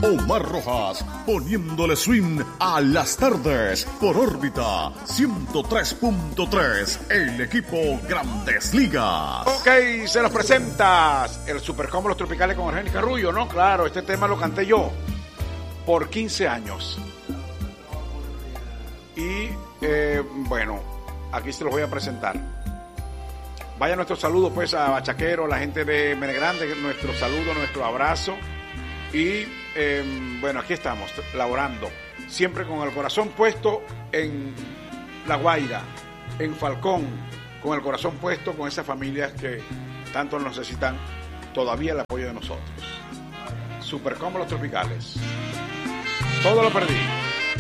Omar Rojas, poniéndole swing a las tardes por órbita 103.3, el equipo Grandes Ligas. Ok, se los presentas el Supercombo Los Tropicales con Argenis Carrullo, ¿no? Claro, este tema lo canté yo por 15 años. Y bueno, aquí se los voy a presentar. Vaya nuestro saludo pues a Bachaquero, la gente de Menegrande, nuestro saludo, nuestro abrazo. Y bueno, aquí estamos, laborando, siempre con el corazón puesto en La Guaira, en Falcón, con el corazón puesto con esas familias que tanto necesitan todavía el apoyo de nosotros. Supercombo Los Tropicales. Todo lo perdí.